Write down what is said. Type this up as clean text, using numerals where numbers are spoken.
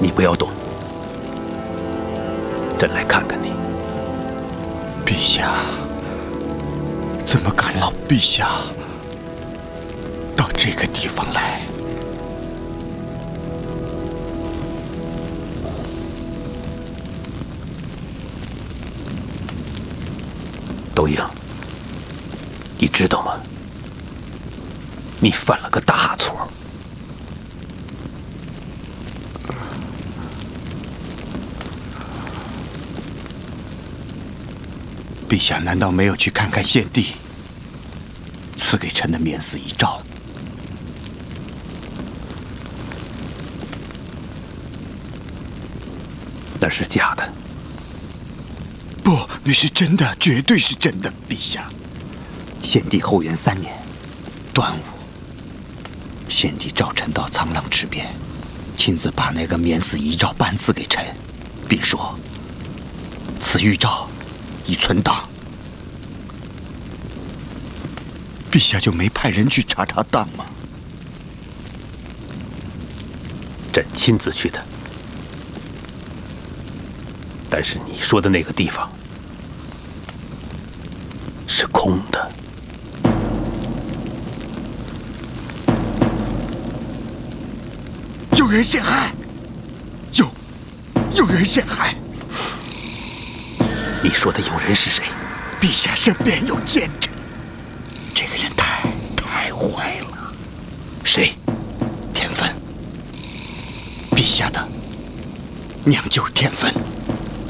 你不要动，朕来看看你。 陛下，怎么敢劳陛下到这个地方来？ 窦婴，你知道吗？你犯了个大错。 陛下难道没有去看看献帝赐给臣的免死遗诏？ 那是假的。 不，那是真的，绝对是真的，陛下。献帝后元3年，端午，献帝召臣到苍狼池边，亲自把那个免死遗诏颁赐给臣，并说：“此谕诏已存档。”陛下就没派人去查档吗？ 朕亲自去的。但是你说的那个地方是空的。 有人陷害，有人陷害。 你说的有人是谁？ 陛下身边有奸臣，这个人太坏了。 谁？ 天芬，陛下的娘舅天芬。